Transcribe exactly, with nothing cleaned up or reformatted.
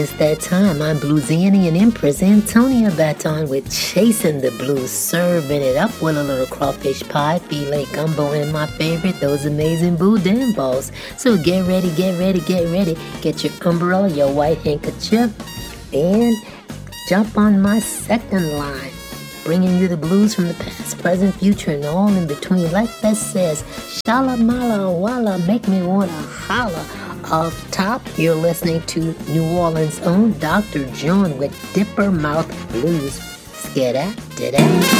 It's that time. I'm Bluesianian Empress Antonia Baton with Chasing the Blues, serving it up with a little crawfish pie, filet gumbo, and my favorite, those amazing boudin balls. So get ready, get ready, get ready. Get your umbrella, your white handkerchief, and jump on my second line, bringing you the blues from the past, present, future, and all in between. Like that says, shala mala walla, make me wanna holla. Off top, you're listening to New Orleans' own Doctor John with Dipper Mouth Blues. Skedat, did that.